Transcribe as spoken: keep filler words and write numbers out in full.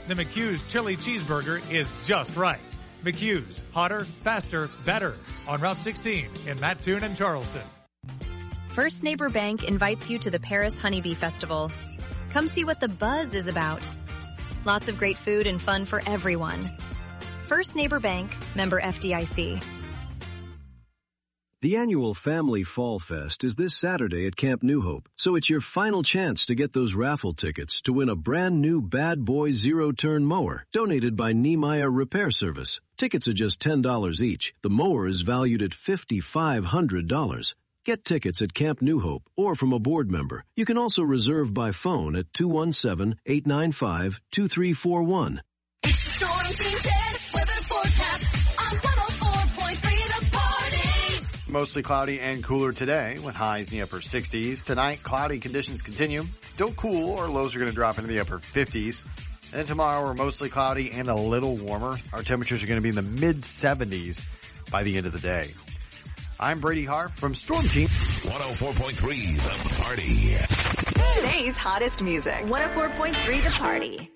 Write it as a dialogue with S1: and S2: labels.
S1: the McHugh's Chili Cheeseburger is just right. McHugh's, hotter, faster, better. On Route sixteen in Mattoon and Charleston.
S2: First Neighbor Bank invites you to the Paris Honeybee Festival. Come see what the buzz is about. Lots of great food and fun for everyone. First Neighbor Bank, member F D I C.
S3: The annual Family Fall Fest is this Saturday at Camp New Hope, so it's your final chance to get those raffle tickets to win a brand new Bad Boy Zero-Turn mower donated by Niemeyer Repair Service. Tickets are just ten dollars each. The mower is valued at five thousand five hundred dollars. Get tickets at Camp New Hope or from a board member. You can also reserve by phone at two one seven, eight nine five, two three four one.
S4: It's the Storm Team ten weather forecast on one oh four point three The Party.
S5: Mostly cloudy and cooler today with highs in the upper sixties. Tonight, cloudy conditions continue. Still cool. Our lows are going to drop into the upper fifties. And then tomorrow, we're mostly cloudy and a little warmer. Our temperatures are going to be in the mid seventies by the end of the day. I'm Brady Harp from Storm Team.
S6: one oh four point three The Party.
S7: Today's hottest music. one oh four point three The Party.